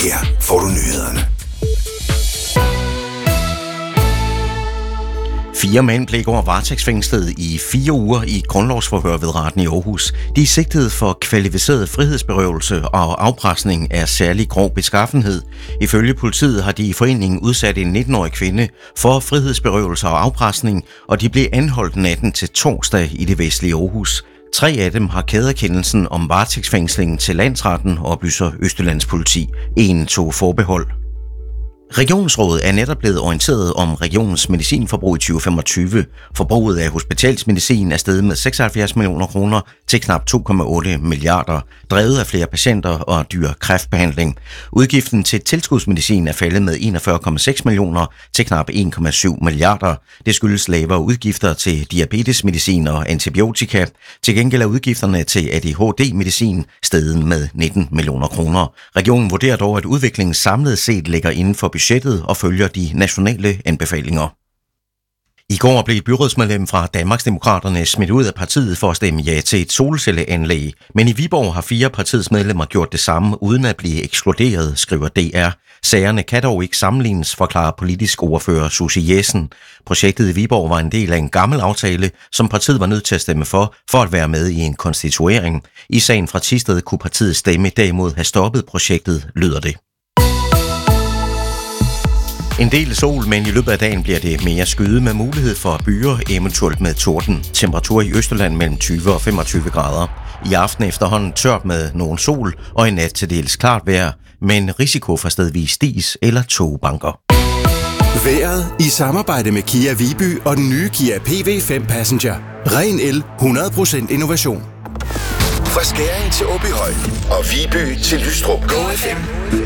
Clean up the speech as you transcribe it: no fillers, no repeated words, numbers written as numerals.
Her får du nyhederne. 4 mænd blev i går varetægtsfængslet i 4 uger i grundlovsforhør ved retten i Aarhus. De er sigtet for kvalificeret frihedsberøvelse og afpresning af særlig grov beskaffenhed. Ifølge politiet har de i foreningen udsat en 19-årig kvinde for frihedsberøvelse og afpresning, og de blev anholdt natten til torsdag i det vestlige Aarhus. 3 af dem har kæderkendelsen om varetægtsfængslingen til landsretten, oplyser Østjyllands politi. 1 tog forbehold. Regionsrådet er netop blevet orienteret om regionens medicinforbrug i 2025. Forbruget af hospitalsmedicin er steget med 76 millioner kroner til knap 2,8 milliarder, drevet af flere patienter og dyr kræftbehandling. Udgiften til tilskudsmedicin er faldet med 41,6 millioner til knap 1,7 milliarder. Det skyldes lavere udgifter til diabetesmedicin og antibiotika. Til gengæld er udgifterne til ADHD-medicin steget med 19 millioner kroner. Regionen vurderer dog, at udviklingen samlet set ligger inden for budgettet og følger de nationale anbefalinger. I går blev et byrådsmedlem fra Danmarksdemokraterne smidt ud af partiet for at stemme ja til et solcelleanlæg. Men i Viborg har 4 partiets medlemmer gjort det samme uden at blive ekskluderet, skriver DR. Sagerne kan dog ikke sammenlignes, forklarer politisk ordfører Susie Jessen. Projektet i Viborg var en del af en gammel aftale, som partiet var nødt til at stemme for at være med i en konstituering. I sagen fra Thisted kunne partiet stemme derimod have stoppet projektet, lyder det. En del sol, men i løbet af dagen bliver det mere skyde med mulighed for byer, eventuelt med torden. Temperatur i Østjylland mellem 20 og 25 grader. I aften efterhånden tørt med nogen sol og i nat til dels klart vejr, men risiko for stedvis dis eller togbanker. Vejret i samarbejde med Kia Viby og den nye Kia PV5 Passenger. Ren el, 100% innovation. Fra Skæring til Åbyhøj og Viby til Lystrup. Go FM.